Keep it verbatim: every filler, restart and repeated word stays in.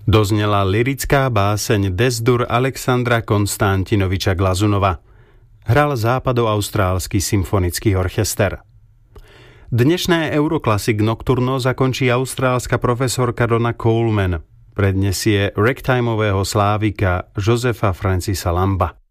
Doznela lyrická báseň Desdur Alexandra Konstantinoviča Glazunova. Hral Západoaustrálsky symfonický orchester. Dnešné Euroclassic Nocturno zakončí austrálska profesorka Donna Coleman. Prednesie ragtimeového slávika Josefa Francisa Lamba.